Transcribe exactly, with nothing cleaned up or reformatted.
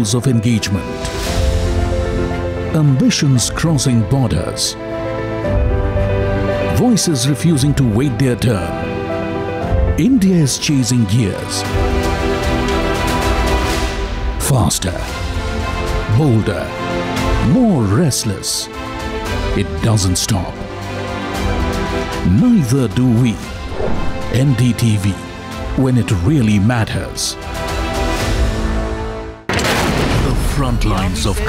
rules of engagement. Ambitions crossing borders. Voices refusing to wait their turn. India is chasing gears. Faster, bolder, more restless. It doesn't stop. Neither do we. N D T V, when it really matters. The front lines of